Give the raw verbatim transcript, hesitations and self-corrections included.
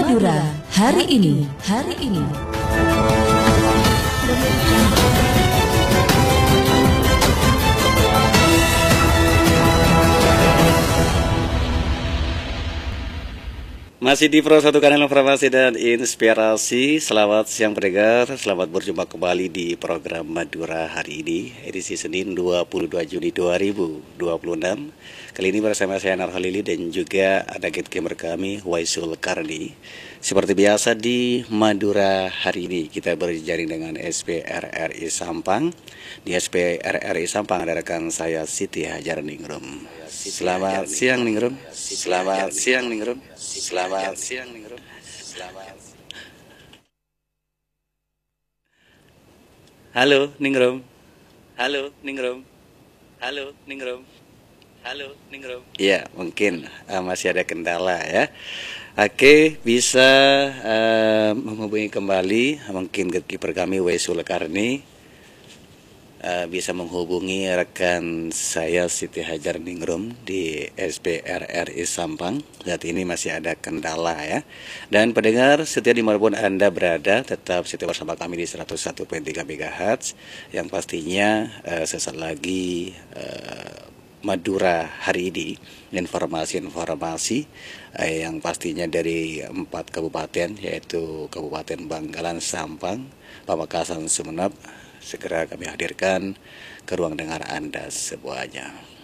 Madura hari ini, hari ini. Masih di Pro satu Kanal Informasi dan Inspirasi. Selamat siang pendengar, selamat berjumpa kembali di program Madura hari ini, edisi Senin dua puluh dua Juni dua ribu dua puluh enam. Kali ini bersama saya Nar Halili dan juga ada gatekeeper kami Waisul Karni. Seperti biasa di Madura hari ini kita berjaring dengan S P R R I Sampang. Di S P R R I Sampang ada rekan saya Siti Hajar Ningrum. Selamat siang Ningrum. Selamat siang Ningrum. Selamat siang Ningrum. Selamat. Halo Ningrum. Halo Ningrum. Halo Ningrum. Halo Ningrum. Iya, mungkin uh, masih ada kendala ya. Oke, bisa uh, menghubungi kembali mungkin gatekeeper kami Waisul Karni. Uh, bisa menghubungi rekan saya Siti Hajar Ningrum di S P R R I Sampang. Saat ini masih ada kendala ya. Dan pendengar setia dimanapun Anda berada, tetap setia bersama kami di seratus satu koma tiga megahertz. Yang pastinya uh, sesaat lagi uh, Madura hari ini, informasi-informasi uh, yang pastinya dari empat kabupaten, yaitu Kabupaten Bangkalan, Sampang, Pamekasan, Sumeneb, segera kami hadirkan ke ruang dengar Anda semuanya.